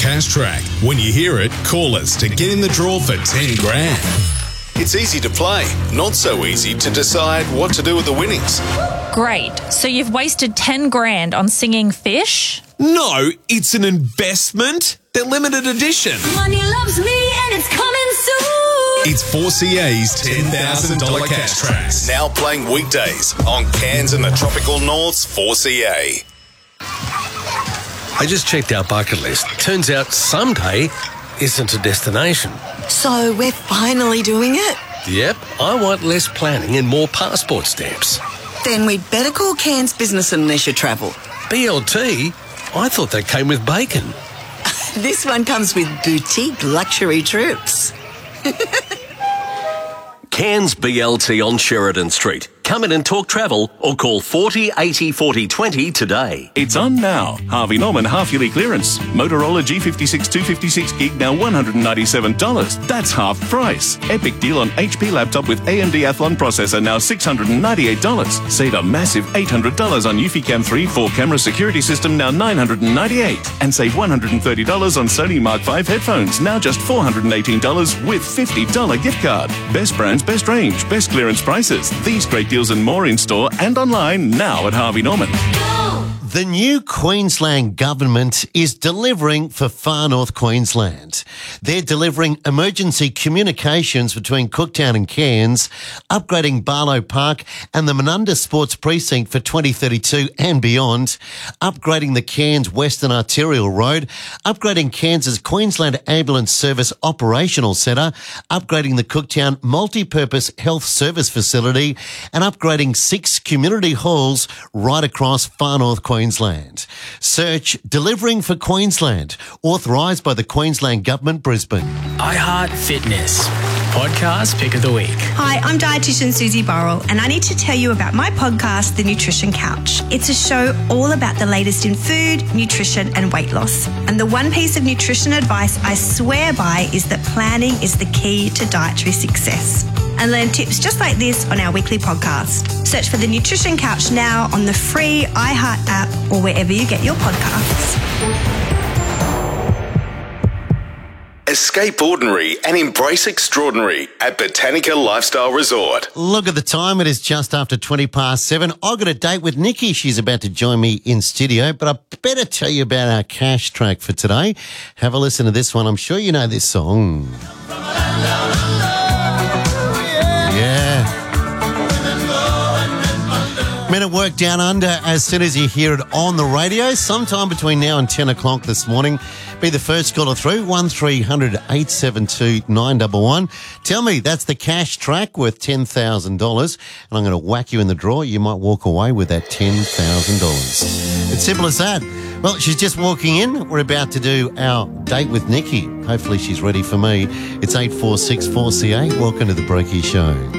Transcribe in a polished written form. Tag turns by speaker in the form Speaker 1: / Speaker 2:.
Speaker 1: Cash Track. When you hear it, call us to get in the draw for 10 grand. It's easy to play, not so easy to decide what to do with the winnings.
Speaker 2: Great. So you've wasted 10 grand on singing Fish?
Speaker 3: No, it's an investment. They're limited edition.
Speaker 4: Money loves me and it's coming soon.
Speaker 1: It's 4CA's $10,000 Cash Tracks. Now playing weekdays on Cairns and the Tropical North's 4CA.
Speaker 5: I just checked our bucket list. Turns out someday isn't a destination.
Speaker 6: So we're finally doing it?
Speaker 5: Yep, I want less planning and more passport stamps.
Speaker 6: Then we'd better call Cairns Business and Leisure Travel.
Speaker 5: BLT? I thought that came with bacon.
Speaker 6: This one comes with boutique luxury trips.
Speaker 7: Cairns BLT on Sheridan Street. Come in and talk travel or call 40 80 40 20 today.
Speaker 8: It's on now. Harvey Norman half-yearly clearance. Motorola G56 256 gig now $197. That's half price. Epic deal on HP laptop with AMD Athlon processor now $698. Save a massive $800 on Eufy-Cam 3 4-camera security system now $998. And save $130 on Sony Mark V headphones now just $418 with $50 gift card. Best brands, best range, best clearance prices. These great deals and more in store and online now at Harvey Norman.
Speaker 9: The new Queensland government is delivering for Far North Queensland. They're delivering emergency communications between Cooktown and Cairns, upgrading Barlow Park and the Menunda Sports Precinct for 2032 and beyond, upgrading the Cairns Western Arterial Road, upgrading Cairns' Queensland Ambulance Service Operational Centre, upgrading the Cooktown Multi-Purpose Health Service Facility, and upgrading 6 community halls right across Far North Queensland. Search Delivering for Queensland, authorised by the Queensland Government, Brisbane.
Speaker 10: iHeart Fitness, podcast pick of the week.
Speaker 11: Hi, I'm dietitian Susie Burrell, and I need to tell you about my podcast, The Nutrition Couch. It's a show all about the latest in food, nutrition, and weight loss. And the one piece of nutrition advice I swear by is that planning is the key to dietary success. And learn tips just like this on our weekly podcast. Search for The Nutrition Couch now on the free iHeart app or wherever you get your podcasts.
Speaker 1: Escape ordinary and embrace extraordinary at Botanica Lifestyle Resort.
Speaker 9: Look at the time. It is just after 7:20. I've got a date with Nikki. She's about to join me in studio, but I better tell you about our cash track for today. Have a listen to this one. I'm sure you know this song. Yeah. Men at Work Down Under as soon as you hear it on the radio, sometime between now and 10 o'clock this morning. Be the first caller through, 1300 872 911. Tell me, that's the cash track worth $10,000, and I'm going to whack you in the draw. You might walk away with that $10,000. It's simple as that. Well, she's just walking in. We're about to do our date with Nikki. Hopefully she's ready for me. It's 846 4CA. Welcome to the Breaky Show.